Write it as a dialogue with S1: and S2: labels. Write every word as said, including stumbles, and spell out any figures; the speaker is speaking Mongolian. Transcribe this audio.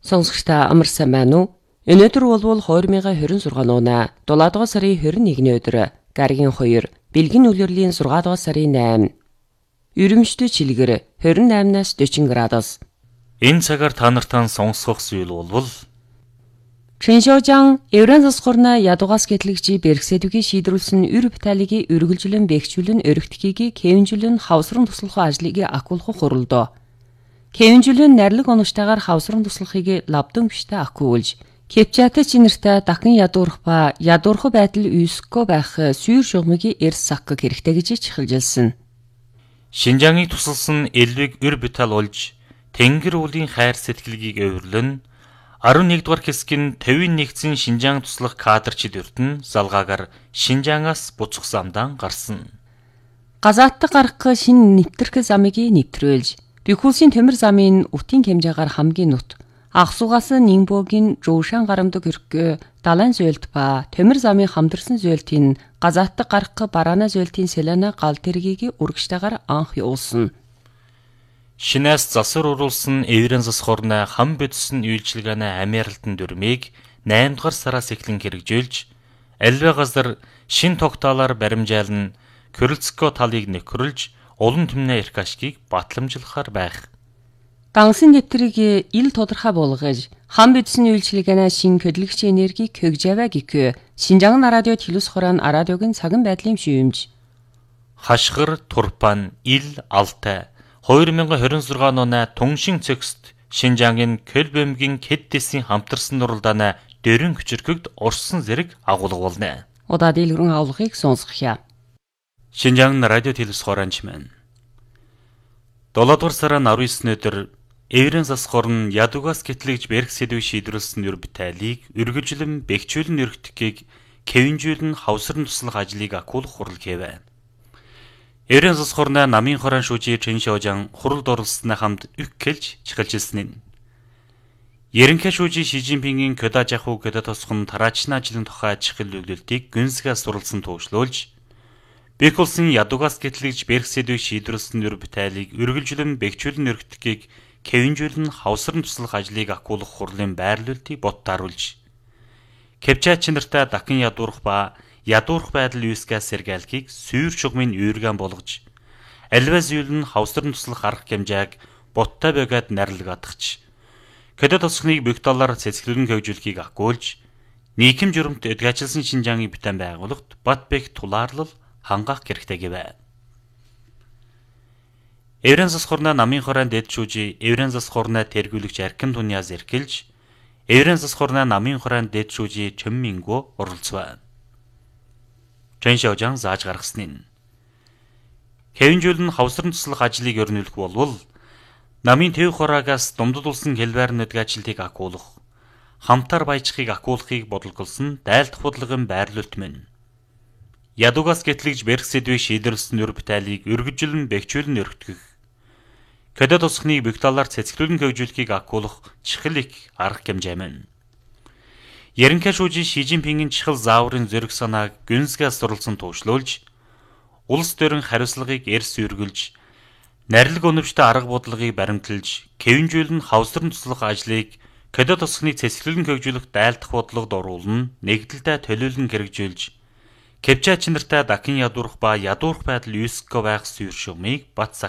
S1: Сонсогчдаа амар сайн байна уу? Өнөөдөр болвол две тысячи двадцать шесть оноо дулаадугаар сарын двадцать нэгний өдөр гаригийн хоёр, бэлгийн үлрэлийн шугаадугаар сарын восемь. Ерөнхийдөө чилгэр двадцать восемь-аас forty градус.
S2: Энэ цагаар та нартай сонсох зүйл болвол
S1: Чиншожан Еврен засгорна ядугаас гэтлэгчи бэрхсэдүгийн шийдрүүлсэн өр баталигийн өргөлжлөн бэхжүүлэн өргөтггийг кевинжүүлэн хавсран туслахын ажлыг акуулах хурлдоо. Кевинжүүлэн нарлаг оноштойгоор хавсран туслахыг лавдан биштэй акуулж, Кепчатай чинэртэй дахин ядуурах ба ядуурах байдал үйсэхгүй байх сүйр шугамгийн эрс сакк хэрэгтэй гэж чихэлжилсэн.
S2: Шинжааныг тусалсан элвэг өр битал болж Тэнгэр уулын хайр сэтгэлгийг өвөрлөн арван нэгдүгээр хэсгийн тавийн нэгдсэн Шинжаан туслах кадрчид өртөн залгаагаар Шинжаангаас буцах замдаа гарсан.
S1: Газааттай гарах шинэ нэвтрэх замыг нэвтрүүлж, Бихүүлсийн төмөр замын утын хэмжээгээр хамгийн нут Ахсугаас Нимбогийн Жуушан гарамдаг өргө далайн зөөлт ба төмөр замын хамдарсан зөөлтийн газааттай гарах бараана зөөлтийн Селена гал тэргийг урагштайгаар анх явуулсан.
S2: Шинээс засвар уруулсан Еврен засхорны хам бэдсэн үйлчилгээний Амералтын дүрмийг eight дугаар сараас эхлэн хэрэгжүүлж, альва газар шин тогтоолоор баримжаалан Крылцко талыг нөхрөлж, улан түмнээ эрх ашгийг батламжлахаар байх.
S1: Дансын дэвтрийг ил тодорхой болгож, хам бэдсэн үйлчилгээний шин хөдөлгч энергийг хөгжаваа гихүү Шинжаан радио телевиз хорон радиогийн цаган байдлын шүүмж.
S2: Хашгир, Турпан, Ил, Алтай two thousand twenty-six оны Түншин цэгст Шинжаангийн Көлбөмгийн Кэддэсийн хамтарсан нуралдааны дөрөн хүчирхэгд орсон зэрэг агуулгуулна.
S1: Удаа дэлгэрэн агуулгыг сонсгохъя.
S2: Шинжаан радио телевиз хоронч маань. seven дугаар сарын nineteen-ний өдөр Еврен засхорн ядугаас гэтлэгж бэрх сэдвийг шийдвэрлсэн өр битайлыг өргөжлөн бэхжүүлэн өргөтгөхийг кевинжүүлэн хавсран туслах ажлыг акуулах хурал гэвэ. Еврен засхорны намын хорон шүүжи Чиншожан хуралд оролцсоны хамт үх хэлж чихэлжилсэн нь. Ерөнхий шүүжи Ши Жинпингийн Кёда жахуу Кёда тосхон тараачны ажлын тухай чихэл өгүүлэлтийг гүнзгээс суралцсан төвшлүүлж, Бихүүлсэн ядугаас гэтлэгж бэрх сэдвийг шийдвэрлсэн өр битайлыг өргөлжлөн бэхжүүлэн өргөтгөхийг кевинжүүлэн хавсран туслах ажлыг акуулах хурлын байрлуулалтыг боттааруулж, Кепчач нартай дахин ядуурах ба ядуурах байдал үйсгээс сэргээлхийг сүйр шугамын үүргэн болгож, альва зүйл нь хавсран туслах арга хэмжээг боттой бөгөөд нарилга атгach, Кёда тосхныг бүх доллар цэцгэлэн хөгжүүлэхийг акуулж, нийгэм журамт эдгэжлсэн Шинжаангийн битэн байгууллагт бат бэх тулаарлал хангах хэрэгтэй гэвэ. Еврен засхорны намын хорон дэд шүүжи Еврен засхорны тэргүүлэгч Аркин Туниас эрхэлж, Еврен засхорны намын хорон дэд шүүжи Чөнмингөө оролцваа. Чиншожан зааж гаргасан нь. Кевинжүүлэн хавсран туслах ажлыг өрнүүлэх болвол намын төв хораагаас думдад улсын хэлбэр нэдгэжлтийг акуулах, хамтар баяжхыг акуулахыг бодлголсон дайлдах бодлогын байрлуулалт мөн. Ядугаас гэтлэгж бэрх сэдвийг шийдвэрлсэн өр битайлыг өргөжлөн бэхжүүлэн өргөтгөх, Кёда тосхныг бүх талаар цэцгэлэн хөгжүүлэхийг акуулах чихэл их арга хэмжээ мөн. Ерөнхий шүүжи Ши Жинпингийн чихэл зааврын зүрх санааг гүнзгээс суралцсан төвшлүүлж, улс төрийн хариуцлагыг эрс үргэлж, нарилга өнөвчтэй арга бодлогыг баримталж, кевинжүүлэн хавсран туслах ажлыг Кёда тосхныг цэцгэлэн хөгжүүлэх дайлдах бодлогод оруулан нэгдэлтэй төлөөлөн хэрэгжүүлж, Кепчач нартай дахин ядуурах ба ядуурах байдал үйсэхгүй байх сүйр шугамыг бат